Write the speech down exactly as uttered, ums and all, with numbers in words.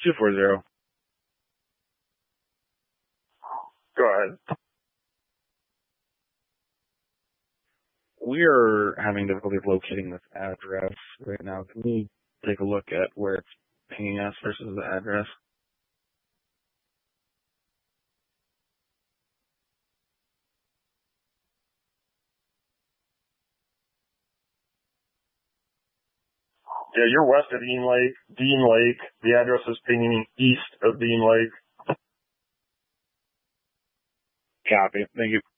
two four zero. Go ahead. We are having difficulty locating this address right now. Can we take a look at where it's pinging us versus the address? Yeah, you're west of Dean Lake. Dean Lake. The address is pinging east of Dean Lake. Copy. Thank you.